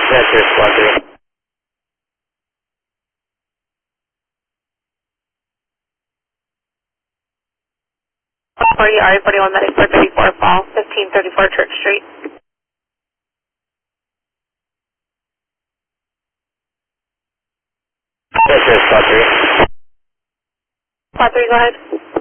Yes, sir, Squad 3. Party RA41 Medic 434 Fall, 1534 Church Street. Yes, sir, Squad 3. Squad 3, go ahead.